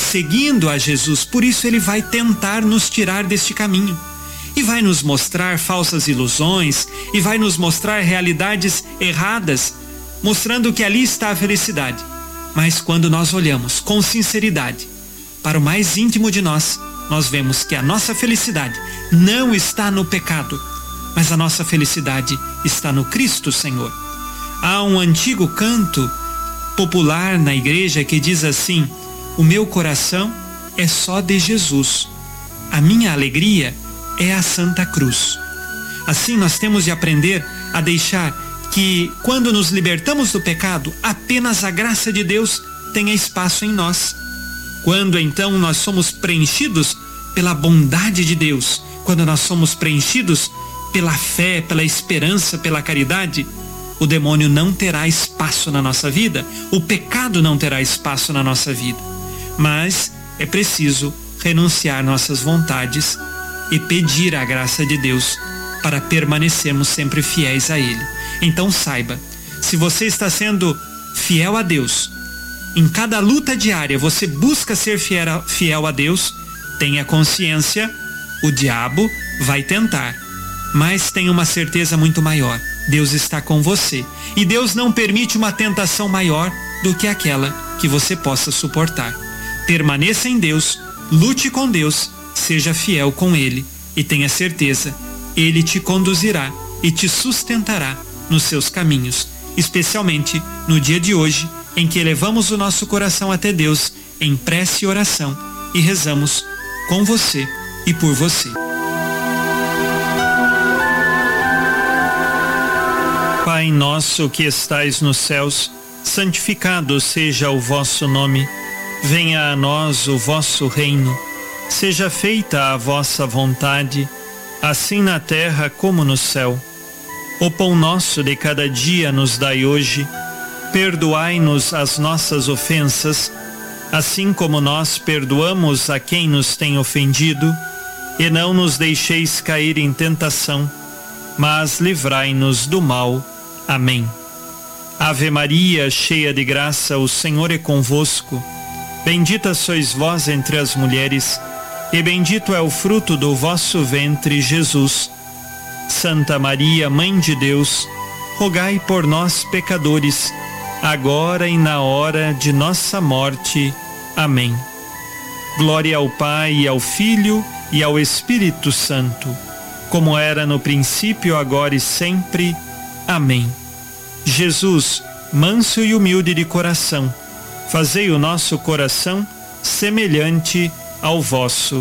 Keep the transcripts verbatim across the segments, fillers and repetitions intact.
seguindo a Jesus, por isso ele vai tentar nos tirar deste caminho. E vai nos mostrar falsas ilusões, e vai nos mostrar realidades erradas, mostrando que ali está a felicidade. Mas quando nós olhamos com sinceridade para o mais íntimo de nós, nós vemos que a nossa felicidade não está no pecado, mas a nossa felicidade está no Cristo Senhor. Há um antigo canto popular na igreja que diz assim: o meu coração é só de Jesus, a minha alegria é a Santa Cruz. Assim nós temos de aprender a deixar que, quando nos libertamos do pecado, apenas a graça de Deus tenha espaço em nós. Quando então nós somos preenchidos pela bondade de Deus, quando nós somos preenchidos pela fé, pela esperança, pela caridade, o demônio não terá espaço na nossa vida, o pecado não terá espaço na nossa vida. Mas é preciso renunciar nossas vontades e pedir a graça de Deus para permanecermos sempre fiéis a Ele. Então saiba, se você está sendo fiel a Deus, em cada luta diária você busca ser fiel a, fiel a Deus, tenha consciência, o diabo vai tentar, mas tenha uma certeza muito maior: Deus está com você, e Deus não permite uma tentação maior do que aquela que você possa suportar. Permaneça em Deus, lute com Deus, seja fiel com Ele e tenha certeza, Ele te conduzirá e te sustentará nos seus caminhos, especialmente no dia de hoje, em que elevamos o nosso coração até Deus em prece e oração e rezamos com você e por você. Pai nosso que estais nos céus, santificado seja o vosso nome. Venha a nós o vosso reino. Seja feita a vossa vontade, assim na terra como no céu. O pão nosso de cada dia nos dai hoje. Perdoai-nos as nossas ofensas, assim como nós perdoamos a quem nos tem ofendido. E não nos deixeis cair em tentação, mas livrai-nos do mal. Amém. Ave Maria, cheia de graça, o Senhor é convosco. Bendita sois vós entre as mulheres, e bendito é o fruto do vosso ventre, Jesus. Santa Maria, Mãe de Deus, rogai por nós, pecadores, agora e na hora de nossa morte. Amém. Glória ao Pai, e ao Filho, e ao Espírito Santo, como era no princípio, agora e sempre. Amém. Jesus, manso e humilde de coração, fazei o nosso coração semelhante ao vosso.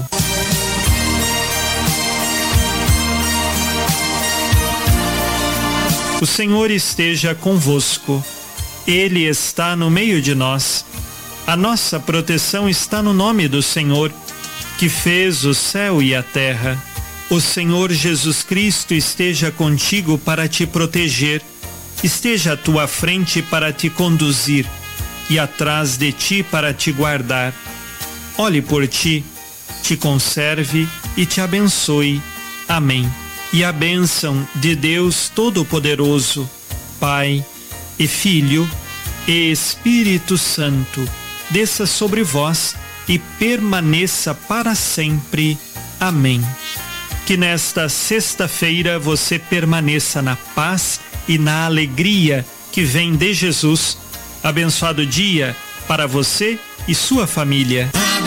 O Senhor esteja convosco. Ele está no meio de nós. A nossa proteção está no nome do Senhor, que fez o céu e a terra. O Senhor Jesus Cristo esteja contigo para te proteger, esteja à tua frente para te conduzir e atrás de ti para te guardar. Olhe por ti, te conserve e te abençoe. Amém. E a bênção de Deus Todo-Poderoso, Pai e Filho e Espírito Santo, desça sobre vós e permaneça para sempre. Amém. Que nesta sexta-feira você permaneça na paz e na alegria que vem de Jesus. Abençoado dia para você e sua família.